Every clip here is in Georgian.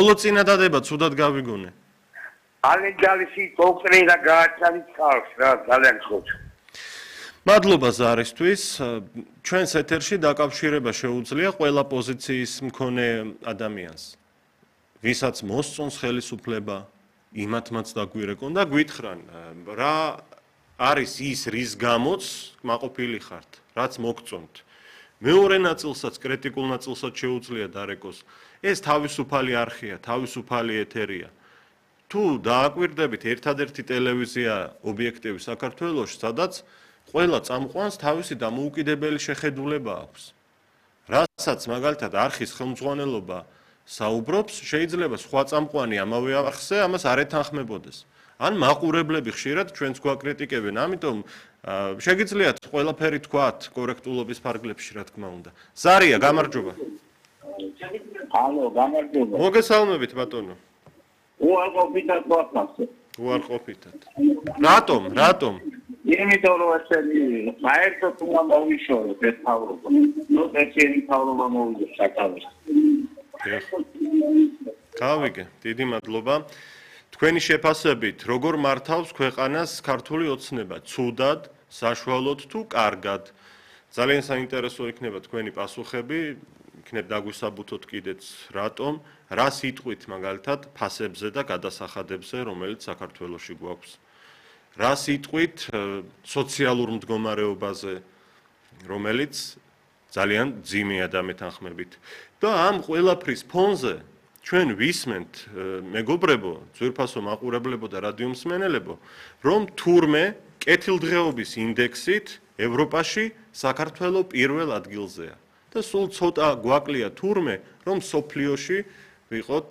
ბოლო წინადადება ცუდად გავიგონე. ალენჯალისი კონკრეტა გააჩანის ხალხს რა ძალიან ხოჭო. მადლობა ზარისთვის. ჩვენს ეთერში დაკავშირება შეუძლია ყველა პოზიციის მქონე ადამიანს. ვისაც მოსწონს ხელისუფლება, იმათმაც დაგვირეკონ და გვითხრან, რა არის ის რის გამოც მაყოფილი ხართ, რაც მოგწონთ. მეორე ნაწილსაც, კრიტიკულ ნაწილსაც შეუძლია დარეკოს. ეს თავისუფალი არხია, თავისუფალი ეთერია. თუ დააკვირდებით ერთადერთი ტელევიზია ობიექტივი საქართველოში, სადაც ყველა წამყვანს თავისი დამოუკიდებელი შეხედულება აქვს. რასაც მაგალითად არხის ხელმძღვანელობა საუბრობს, შეიძლება სხვა წამყვანი ამავე არხზე ამას არ ეთანხმებოდეს. ან მაყურებლები ხშირად ჩვენს გვაკრიტიკებენ, ამიტომ შეგიძლიათ ყველაფერი თქვათ კორექტულობის ფარგლებში, რა თქმა უნდა. ზარია, გამარჯობა. ალო, გამარჯობა. მოგესალმებით, ბატონო. უარყოფითად გვახსოვს. უარყოფითად. რატომ? იმიტომ რომ ესენი საერთოდ უნდა მოვიშოროთ ეს თავრობა. ნუ ესენი თავრობა მოვიდოს საკავეს. გავიგე, დიდი მადლობა. თქვენი შეფასებით, როგორ მართავს ქვეყანას ქართული ოცნება, ცუდად, საშუალოდ თუ კარგად? ძალიან საინტერესო იქნება თქვენი პასუხები, იქნებ დაგვისაბუთოთ კიდეც რატომ, რა სიტყვით მაგალითად ფასებზე და გადასახადებზე, რომელიც საქართველოში გვაქვს. რა სიტყვით სოციალურ მდგომარეობაზე, რომელიც ძალიან ძიმეა და მეთანხმებით. და ამ ყველაფრის ფონზე ჩვენ ვისმენთ, მეგობრებო, ძვირფასო მაყურებლებო და რადიომსმენელებო, რომ თურმე კეთილდღეობის ინდექსით ევროპაში საქართველო პირველ ადგილზეა. და სულ ცოტა გვაკლია თურმე, რომ სოფლიოში ვიყოთ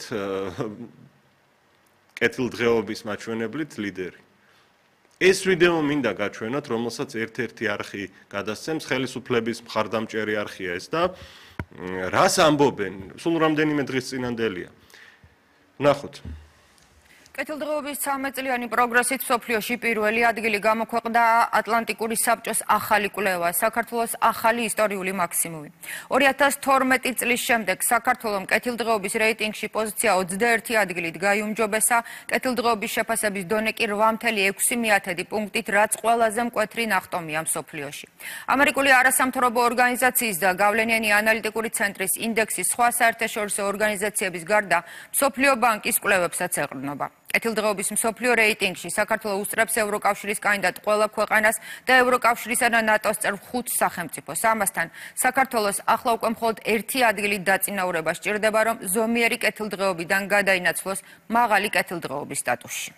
კეთილდღეობის მაჩვენებლით ლიდერი. ეს ვიდეო მინდა გაჩვენოთ, რომელსაც ერთ-ერთი არხი გადასცემს, ხელისუფლების მხარდამჭერი არხია ეს და რას ამბობენ? სულ რამდენიმე დღის წინანდელია. ნახოთ. კეთილდღეობის 13 წლიანი პროგრესით მსოფლიოში პირველი ადგილი გამოქვეყნდა ატლანტიკური საბჭოს ახალი კვლევა, საქართველოს ახალი ისტორიული მაქსიმუმი. 2012 წლის შემდეგ საქართველოს კეთილდღეობის რეიტინგში პოზიცია 21 ადგილით გაიუმჯობესა, კეთილდღეობის შეფასების დონე კი 8.6 პუნქტით, რაც ყველაზე მკვეთრი ნახტომია მსოფლიოში. ამერიკული არასამთავრობო ორგანიზაციის და გავლენიანი ანალიტიკური ცენტრის ინდექსის სხვა საერთაშორისო ორგანიზაციების გარდა მსოფლიო ბანკის კვლევებსაც ეყრდნობა. კეთილდღეობის მსოფლიო რეიტინგში საქართველოს უსწრებს ევროკავშირის კანდიდატ ყველა ქვეყანას და ევროკავშირისა და ნატოს წევრ 5 სახელმწიფოს. ამასთან საქართველოს ახლა უკვე მხოლოდ 1 ადგილით დაწინაურება სჭირდება, რომ ზომიერი კეთილდღეობიდან გადაინაცვლოს მაღალი კეთილდღეობის სტატუსში.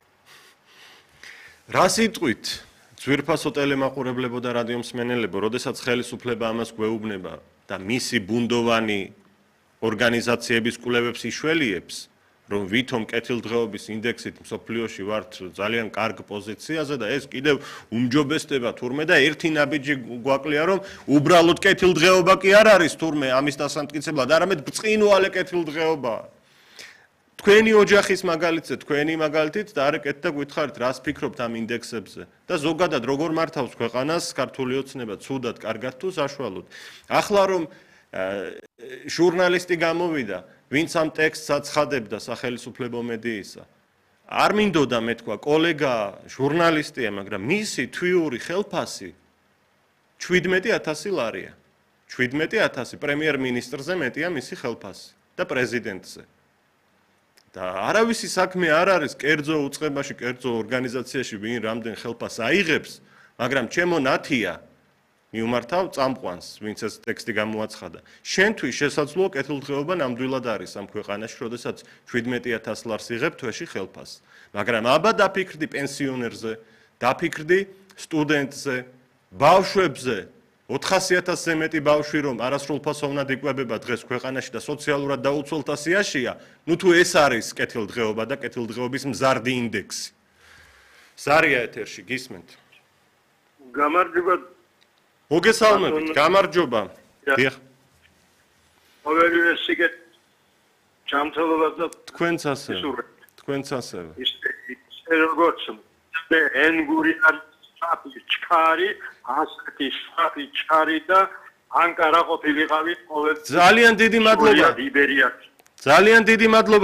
რა სიტყვით ძვირფასო ტელემაყურებლებო და რადიომსმენელებო, როდესაც ხელისუფლება ამას გვეუბნება და მისი ბუნდოვანი ორგანიზაციების კვლევებს იშველიებს, რომ ვითომ კეთილდღეობის ინდექსით მსოფლიოში ვართ ძალიან კარგ პოზიციაზე და ეს კიდევ უმჯობესდება თურმე და ერთი ნაბიჯი გვაკლია, რომ უბრალოდ კეთილდღეობა კი არ არის თურმე ამის დასამტკიცებლად, არამედ ბრწყინვალე კეთილდღეობაა. თქვენი ოჯახის მაგალითზე, თქვენი მაგალითით დაარეკეთ და გითხარით, რას ფიქრობთ ამ ინდექსებზე და ზოგადად როგორ მართავს ქვეყანას ქართული ოცნება, ცუდად, კარგად თუ საშუალოდ. ახლა რომ ჟურნალისტი გამოვიდა, ვინც ამ ტექსტს აცხადებდა სახელმწიფო მედიისა. არ მინდოდა მეთქვა, კოლეგა ჟურნალისტია, მაგრამ მისი თვიური ხელფასი 17,000 ლარია. 17,000 პრემიერ-მინისტრზე მეტია მისი ხელფასი და პრეზიდენტზე. და არავისი საქმე არ არის კერძო უწყებაში, კერძო ორგანიზაციაში ვინ რამდენ ხელფასს აიღებს, მაგრამ ჩემო ნათია მიუმართავ წამყვანს, ვინც ეს ტექსტი გამოაცხადა. შენთვის შესაძლოა კეთილდღეობა ნამდვილად არის ამ ქვეყანაში, როდესაც 17,000 ლარს იღებ თვეში ხელფასს. მაგრამ აბა დაფიქრდი პენსიონერზე, დაფიქრდი სტუდენტზე, ბავშვებზე, 400,000-ზე მეტი ბავშვი რომ არასრულფასოვნად იკვებება დღეს ქვეყანაში და სოციალურად დაუცველთა სიაშია, ნუ თუ ეს არის კეთილდღეობა და კეთილდღეობის მზარდი ინდექსი. ზარია ეთერში, გისმენთ. გამარჯობა. მოგესალმებით, გამარჯობა. დიახ. ყოველივე სიგეთ ჩამწოლობას და თქვენც ასევე. თქვენც ასევე. ის როგორც მე ენგური არის ჩქარი, ასეთი შაფი ჩქარი და ანკარა ყოფილიყავით ყოველ ძალიან დიდი მადლობა. იბერიაში. ძალიან დიდი მადლობა.